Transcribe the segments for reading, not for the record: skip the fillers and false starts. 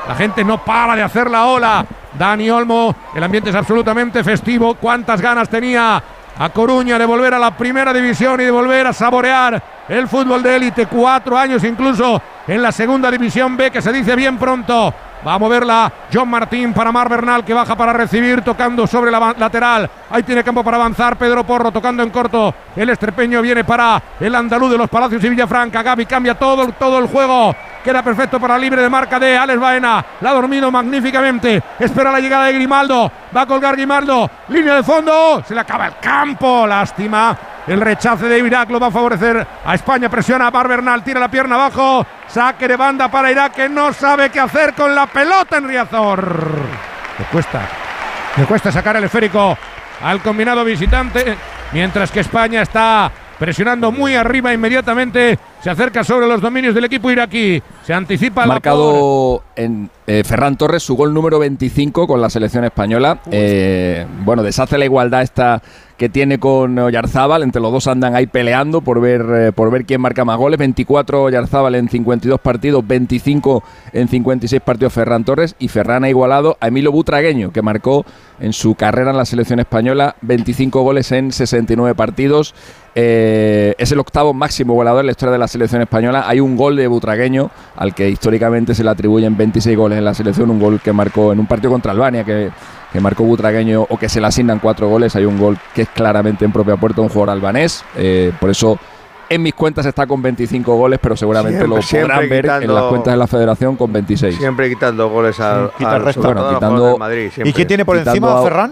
La gente no para de hacer la ola. Dani Olmo, el ambiente es absolutamente festivo. Cuántas ganas tenía a Coruña de volver a la primera división y de volver a saborear el fútbol de élite. 4 años incluso en la segunda división B, que se dice bien pronto. Va a moverla John Martín para Marc Bernal, que baja para recibir, tocando sobre la lateral. Ahí tiene campo para avanzar Pedro Porro, tocando en corto. El extrepeño viene para el andaluz de los Palacios y Villafranca. Gavi cambia todo el juego. Queda perfecto para libre de marca de Alex Baena. La ha dormido magníficamente. Espera la llegada de Grimaldo. Va a colgar Grimaldo. Línea de fondo. Se le acaba el campo. Lástima. El rechace de Irak lo va a favorecer a España. Presiona a Marc Bernal. Tira la pierna abajo. Saque de banda para Irak, que no sabe qué hacer con la pelota en Riazor. Le cuesta sacar el esférico al combinado visitante. Mientras que España está presionando muy arriba inmediatamente. Se acerca sobre los dominios del equipo iraquí. Se anticipa ha marcado en Ferran Torres su gol número 25 con la selección española. Bueno, deshace la igualdad esta que tiene con Oyarzábal. Entre los dos andan ahí peleando por ver quién marca más goles. 24 Oyarzábal en 52 partidos, 25 en 56 partidos Ferran Torres. Y Ferran ha igualado a Emilio Butragueño, que marcó en su carrera en la selección española 25 goles en 69 partidos. Es el octavo máximo goleador en la historia de la selección española. Hay un gol de Butragueño al que históricamente se le atribuyen 26 goles en la selección. Un gol que marcó en un partido contra Albania, que marcó Butragueño, o que se le asignan 4 goles. Hay un gol que es claramente en propia puerta, un jugador albanés. Por eso en mis cuentas está con 25 goles, pero seguramente lo podrán ver en las cuentas de la federación con 26. Siempre quitando goles al Madrid. ¿Y quién tiene por encima a Ferran?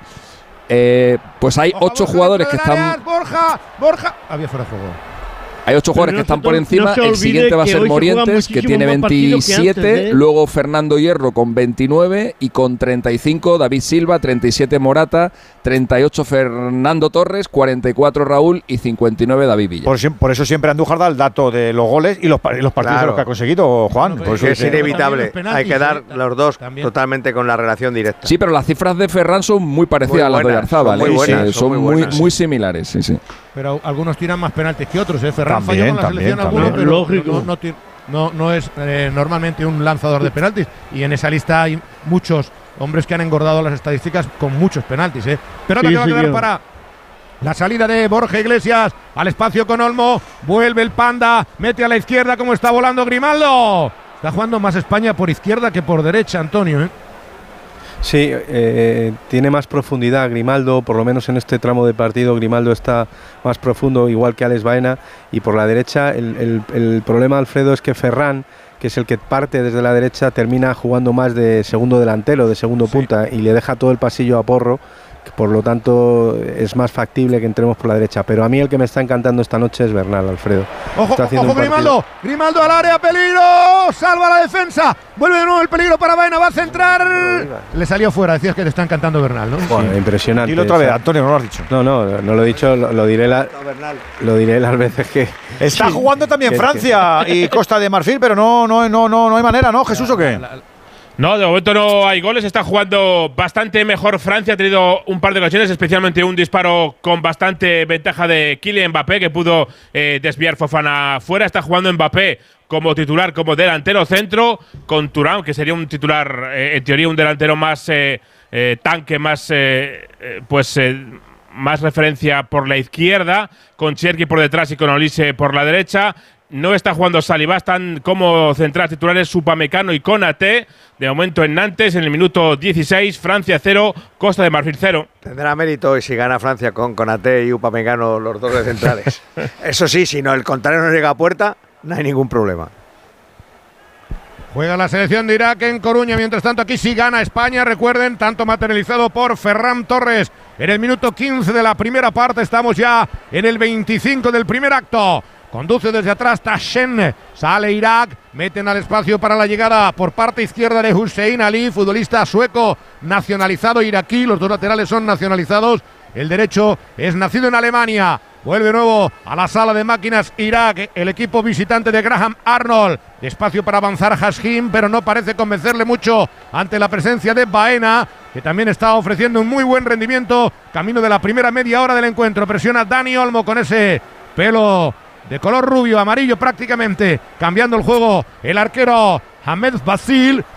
Pues hay 8 jugadores que están. Borja. Había fuera de juego. Hay 8 jugadores que están por encima. El siguiente va a ser Morientes, que tiene 27. Luego Fernando Hierro con 29. Y con 35 David Silva, 37 Morata, 38 Fernando Torres, 44 Raúl y 59 David Villa. Por eso siempre Andújar da el dato de los goles y los partidos los que ha conseguido, Juan. Por eso es inevitable. Hay que dar los dos totalmente con la relación directa. Sí, pero las cifras de Ferran son muy parecidas a las de Oyarzábal. Son muy similares. Sí. Pero algunos tiran más penaltis que otros. Ferran falló con la selección alguno, pero lógico. No es normalmente un lanzador de penaltis. Y en esa lista hay muchos hombres que han engordado las estadísticas con muchos penaltis. Pelota que va a quedar para la salida de Borja Iglesias. Al espacio con Olmo. Vuelve el Panda. Mete a la izquierda como está volando Grimaldo. Está jugando más España por izquierda que por derecha, Antonio. Sí, tiene más profundidad Grimaldo, por lo menos en este tramo de partido Grimaldo está más profundo, igual que Alex Baena, y por la derecha el problema, Alfredo, es que Ferran, que es el que parte desde la derecha, termina jugando más de segundo delantero, de segundo punta, y le deja todo el pasillo a Porro. Por lo tanto, es más factible que entremos por la derecha. Pero a mí el que me está encantando esta noche es Bernal, Alfredo. Ojo, Grimaldo. Grimaldo al área, peligro. Salva la defensa. Vuelve de nuevo el peligro para Baena. Va a centrar. Le salió fuera. Decías que te está encantando Bernal, ¿no? Bueno, sí. Impresionante. Dilo otra vez, Antonio, no lo has dicho. No lo he dicho. Lo diré las veces que. Está jugando también Francia y Costa de Marfil, pero no hay manera, ¿no, Jesús, o qué? No, de momento no hay goles. Está jugando bastante mejor Francia. Ha tenido un par de ocasiones, especialmente un disparo con bastante ventaja de Kylian Mbappé, que pudo desviar Fofana fuera. Está jugando Mbappé como titular, como delantero centro, con Thuram, que sería un titular, en teoría, un delantero más tanque, más más referencia por la izquierda, con Cherki por detrás y con Olise por la derecha. No está jugando Saliba, están como centrales titulares Upamecano y Konaté. De momento en Nantes, en el minuto 16, Francia 0, Costa de Marfil 0. Tendrá mérito y si gana Francia con Konaté y Upamecano, los dos de centrales. Eso sí, si no el contrario no llega a puerta, no hay ningún problema. Juega la selección de Irak en Coruña. Mientras tanto, aquí sí gana España. Recuerden, tanto materializado por Ferran Torres en el minuto 15 de la primera parte. Estamos ya en el 25 del primer acto. Conduce desde atrás Tashen, sale Irak, meten al espacio para la llegada por parte izquierda de Hussein Ali, futbolista sueco nacionalizado iraquí, los dos laterales son nacionalizados, el derecho es nacido en Alemania. Vuelve de nuevo a la sala de máquinas Irak, el equipo visitante de Graham Arnold. Espacio para avanzar Hashim, pero no parece convencerle mucho ante la presencia de Baena, que también está ofreciendo un muy buen rendimiento. Camino de la primera media hora del encuentro. Presiona Dani Olmo con ese pelo de color rubio, amarillo prácticamente, cambiando el juego el arquero Ahmed Basil.